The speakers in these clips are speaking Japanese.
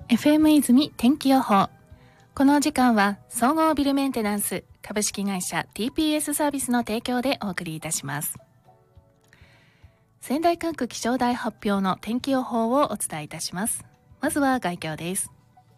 FM 泉天気予報。この時間は総合ビルメンテナンス株式会社 TPS サービスの提供でお送りいたします。仙台管区気象台発表の天気予報をお伝えいたします。まずは概況です。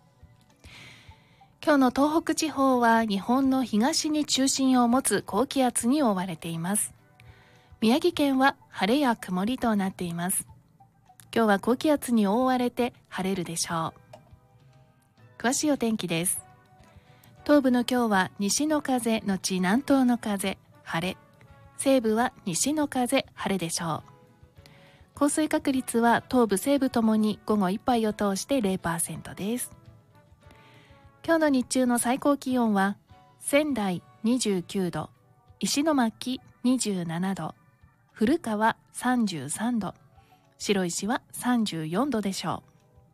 今日の東北地方は日本の東に中心を持つ高気圧に覆われています。宮城県は晴れや曇りとなっています。今日は高気圧に覆われて晴れるでしょう。詳しいお天気です。東部の今日は西の風のち南東の風、晴れ。西部は西の風、晴れでしょう。降水確率は東部西部ともに午後いっぱいを通して 0% です。今日の日中の最高気温は仙台29度、石巻27度、古川33度、白石は34度でしょう。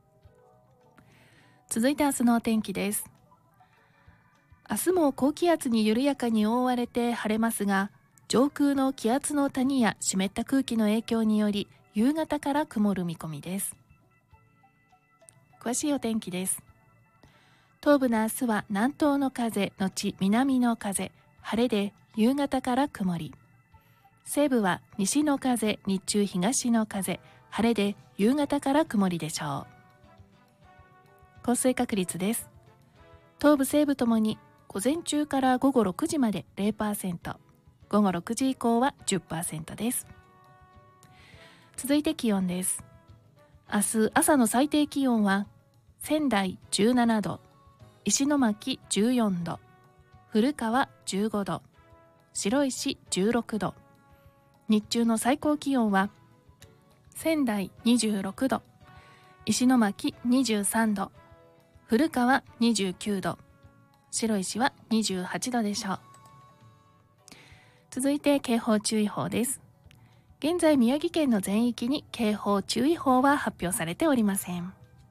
続いて明日のお天気です。明日も高気圧に緩やかに覆われて晴れますが、上空の気圧の谷や湿った空気の影響により夕方から曇る見込みです。詳しいお天気です。東部の明日は南東の風のち南の風、晴れで夕方から曇り。西部は西の風、日中東の風、晴れで夕方から曇りでしょう。降水確率です。東部西部ともに午前中から午後6時まで 0%、午後6時以降は 10% です。続いて気温です。明日朝の最低気温は仙台17度、石巻14度、古川15度、白石16度。日中の最高気温は仙台26度、石巻23度、古川29度、白石は28度でしょう。続いて警報注意報です。現在宮城県の全域に警報注意報は発表されておりません。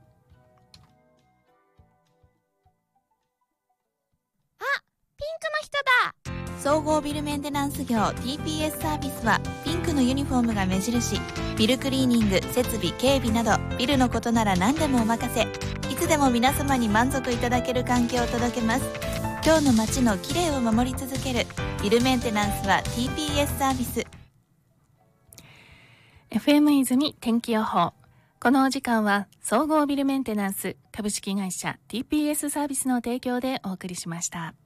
ピンクの人だ。総合ビルメンテナンス業 TPS サービスはピンクのユニフォームが目印。ビルクリーニング、設備、警備などビルのことなら何でもお任せ。いつでも皆様に満足いただける環境を届けます。今日の街のきれいを守り続けるビルメンテナンスは TPS サービス。 FM 泉天気予報。このお時間は総合ビルメンテナンス株式会社 TPS サービスの提供でお送りしました。